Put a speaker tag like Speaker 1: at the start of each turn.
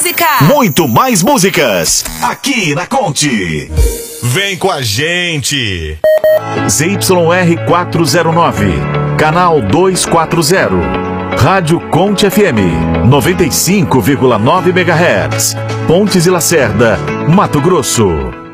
Speaker 1: música.
Speaker 2: Muito mais músicas. Aqui na Conte.
Speaker 3: Vem com a gente.
Speaker 2: ZYR 409. Canal 240. Rádio Conte FM. 95,9 MHz. Pontes e Lacerda, Mato Grosso.